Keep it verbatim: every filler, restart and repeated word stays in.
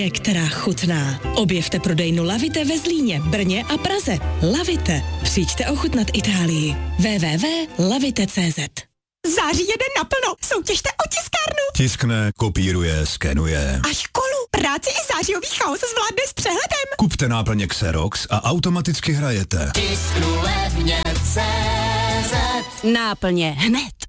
Itálie, která chutná. Objevte prodejnu Lavite ve Zlíně, Brně a Praze. Lavite. Přijďte ochutnat Itálii. w w w tečka lavite tečka c z. Září jede naplno. Soutěžte o tiskárnu. Tiskne, kopíruje, skenuje. A školu, práci i zářijový chaos zvládne s přehledem. Kupte náplně Xerox a automaticky hrajete. Tisknu levně C Z. Náplně hned.